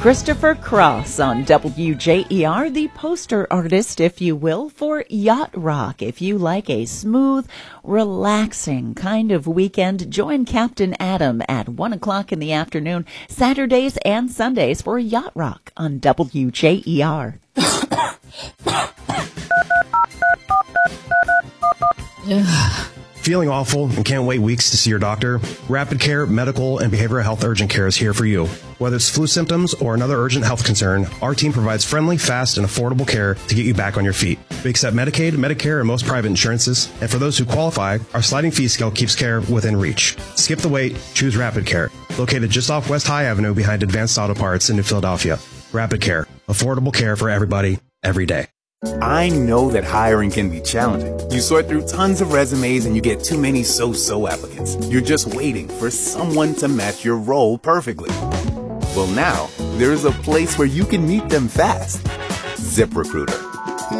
Christopher Cross on WJER, the poster artist, if you will, for Yacht Rock. If you like a smooth, relaxing kind of weekend, join Captain Adam at 1 o'clock in the afternoon, Saturdays and Sundays for Yacht Rock on WJER. Feeling awful and can't wait weeks to see your doctor? Rapid Care Medical and Behavioral Health Urgent Care is here for you. Whether it's flu symptoms or another urgent health concern, our team provides friendly, fast, and affordable care to get you back on your feet. We accept Medicaid, Medicare, and most private insurances. And for those who qualify, our sliding fee scale keeps care within reach. Skip the wait. Choose Rapid Care. Located just off West High Avenue behind Advanced Auto Parts in New Philadelphia. Rapid Care. Affordable care for everybody, every day. I know that hiring can be challenging. You sort through tons of resumes and you get too many so-so applicants. You're just waiting for someone to match your role perfectly. Well, now, there's a place where you can meet them fast. ZipRecruiter.